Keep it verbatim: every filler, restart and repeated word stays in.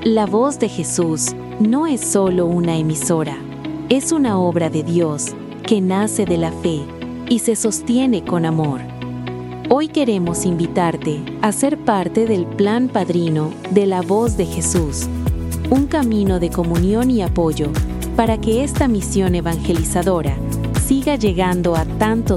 La Voz de Jesús no es solo una emisora, es una obra de Dios que nace de la fe y se sostiene con amor. Hoy queremos invitarte a ser parte del plan padrino de La Voz de Jesús, un camino de comunión y apoyo para que esta misión evangelizadora siga llegando a tantos